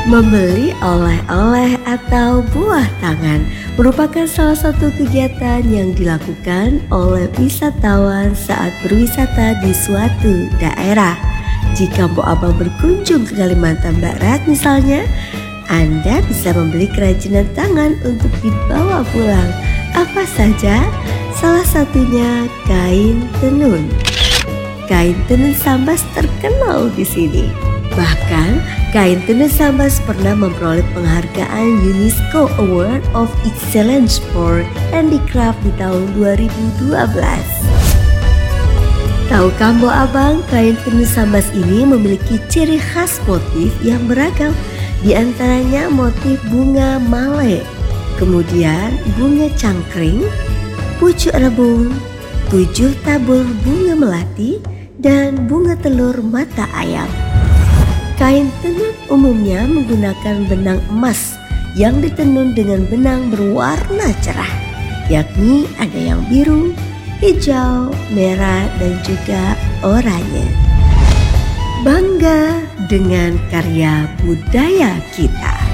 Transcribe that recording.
Membeli oleh-oleh atau buah tangan merupakan salah satu kegiatan yang dilakukan oleh wisatawan saat berwisata di suatu daerah. Jika Mbok Abang berkunjung ke Kalimantan Barat misalnya, Anda bisa membeli kerajinan tangan untuk dibawa pulang. Apa saja? Salah satunya kain tenun. Kain tenun Sambas terkenal di sini. Bahkan, kain tenun Sambas pernah memperoleh penghargaan UNESCO Award of Excellence for Handicraft di tahun 2012. Tahukah Mbok Abang, kain tenun Sambas ini memiliki ciri khas motif yang beragam. Di antaranya motif bunga male, kemudian bunga cangkring, pucuk rebung, 7 tabur bunga melati, dan bunga telur mata ayam. Kain tenun umumnya menggunakan benang emas yang ditenun dengan benang berwarna cerah, yakni ada yang biru, hijau, merah, dan juga oranye. Bangga dengan karya budaya kita.